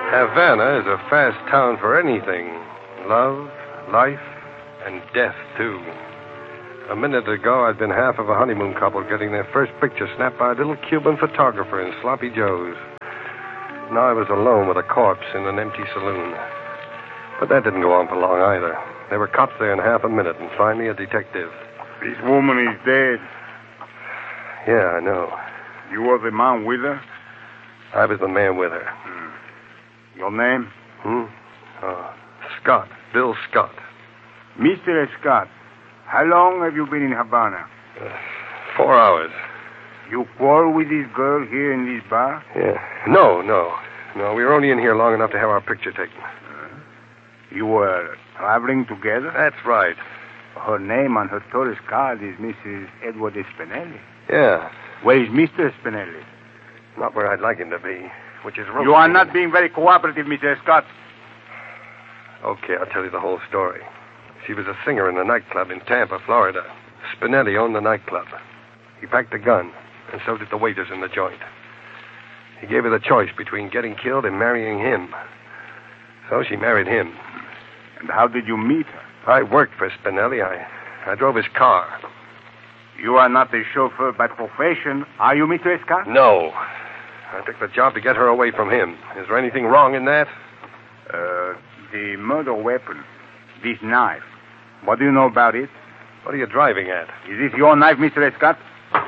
Havana is a fast town for anything. Love, life, and death, too. A minute ago, I'd been half of a honeymoon couple getting their first picture snapped by a little Cuban photographer in Sloppy Joe's. Now I was alone with a corpse in an empty saloon. But that didn't go on for long, either. There were cops there in half a minute, and finally a detective. This woman is dead. Yeah, I know. You were the man with her? I was the man with her. Your name? Scott. Bill Scott. Mr. Scott, how long have you been in Havana? 4 hours. You quarrel with this girl here in this bar? Yeah. No. We were only in here long enough to have our picture taken. You were traveling together? That's right. Her name on her tourist card is Mrs. Edward Spinelli. Yeah. Where is Mr. Spinelli? Not where I'd like him to be, which is... You are not being very cooperative, Mr. Scott. Okay, I'll tell you the whole story. She was a singer in a nightclub in Tampa, Florida. Spinelli owned the nightclub. He packed a gun, and so did the waiters in the joint. He gave her the choice between getting killed and marrying him. So she married him. And how did you meet her? I worked for Spinelli. I drove his car. You are not a chauffeur by profession, are you, Mr. Scott? No. I took the job to get her away from him. Is there anything wrong in that? The murder weapon, this knife. What do you know about it? What are you driving at? Is this your knife, Mr. Scott?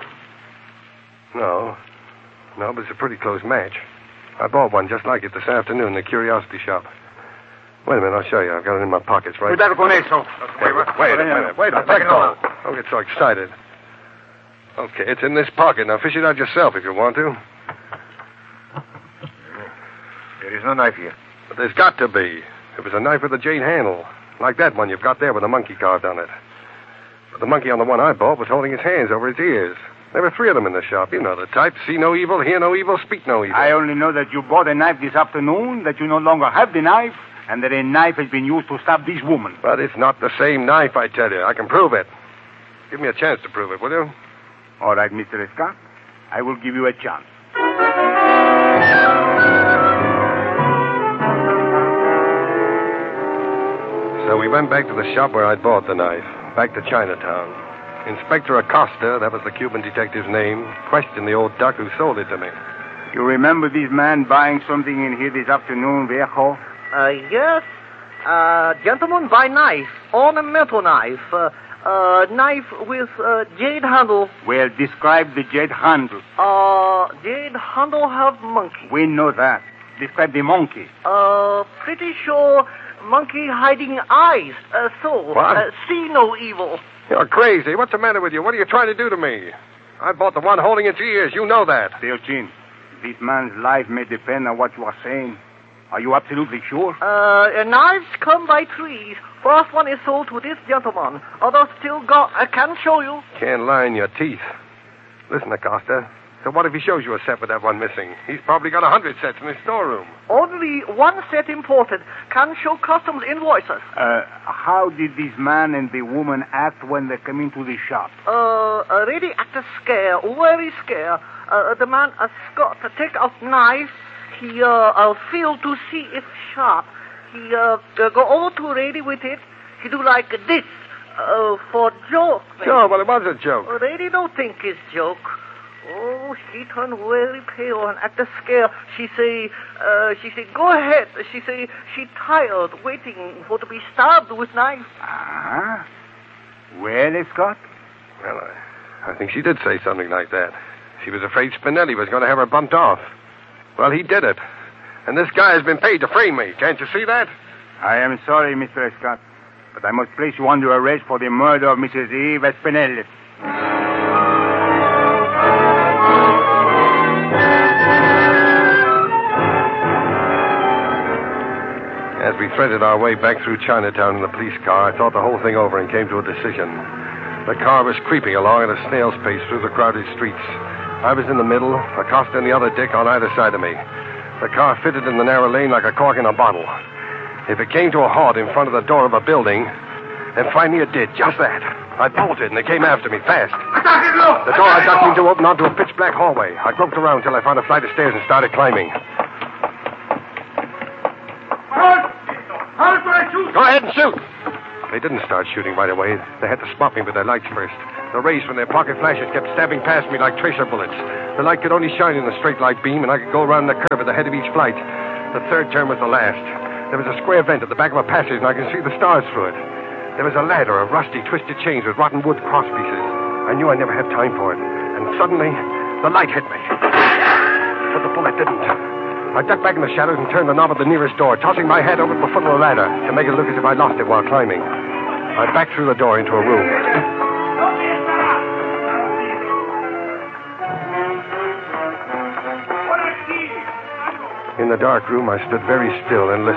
No, but it's a pretty close match. I bought one just like it this afternoon in the curiosity shop. Wait a minute, I'll show you. I've got it in my pockets, right? Cuidado con eso. Wait a minute. Let go. Don't get so excited. Okay, it's in this pocket. Now fish it out yourself if you want to. There is no knife here. But there's got to be. It was a knife with a jade handle, like that one you've got there with a monkey carved on it. But the monkey on the one I bought was holding his hands over his ears. There were 3 of them in the shop. You know the type. See no evil, hear no evil, speak no evil. I only know that you bought a knife this afternoon, that you no longer have the knife, and that a knife has been used to stab this woman. But it's not the same knife, I tell you. I can prove it. Give me a chance to prove it, will you? All right, Mr. Scott. I will give you a chance. So we went back to the shop where I'd bought the knife, back to Chinatown. Inspector Acosta, that was the Cuban detective's name, questioned the old duck who sold it to me. You remember this man buying something in here this afternoon, Viejo? Yes. Gentleman buy knife, ornamental knife, knife with jade handle. Well, describe the jade handle. Jade handle have monkey. We know that. Describe the monkey. Pretty sure monkey hiding eyes. What? See no evil. You're crazy. What's the matter with you? What are you trying to do to me? I bought the one holding its ears. You know that. Teochin, this man's life may depend on what you are saying. Are you absolutely sure? Knives come by 3s. First one is sold to this gentleman. Others still got. I can show you. Can't lie in your teeth. Listen, Acosta. So what if he shows you a set with that one missing? He's probably got 100 sets in his storeroom. Only one set imported. Can show customs invoices. How did this man and the woman act when they came into the shop? Really acted scared. Very scared. The man, Scott, take out knife. He, feel to see if sharp. He, go over to Rady with it. He do like this. For joke. Maybe. Sure, well, it was a joke. Rady don't think it's joke. Oh, she turned very pale and acted scared. She say, go ahead. She say, she tired waiting for to be stabbed with knife. Ah. Well, Scott? Well, I think she did say something like that. She was afraid Spinelli was going to have her bumped off. Well, he did it. And this guy has been paid to frame me. Can't you see that? I am sorry, Mr. Scott, but I must place you under arrest for the murder of Mrs. Eve Spinelli. As we threaded our way back through Chinatown in the police car, I thought the whole thing over and came to a decision. The car was creeping along at a snail's pace through the crowded streets. I was in the middle, Acosta and the other dick on either side of me. The car fitted in the narrow lane like a cork in a bottle. If it came to a halt in front of the door of a building, and finally it did, just that. I bolted and they came after me, fast. The door I ducked into opened onto a pitch-black hallway. I groped around till I found a flight of stairs and started climbing. shoot. Go ahead and shoot. They didn't start shooting right away. They had to spot me with their lights first. The rays from their pocket flashes kept stabbing past me like tracer bullets. The light could only shine in a straight light beam, and I could go around the curve at the head of each flight. The third turn was the last. There was a square vent at the back of a passage, and I could see the stars through it. There was a ladder of rusty, twisted chains with rotten wood cross pieces. I knew I'd never have time for it. And suddenly, the light hit me. But the bullet didn't. I ducked back in the shadows and turned the knob of the nearest door, tossing my head over to the foot of the ladder to make it look as if I lost it while climbing. I backed through the door into a room. In the dark room, I stood very still and listened.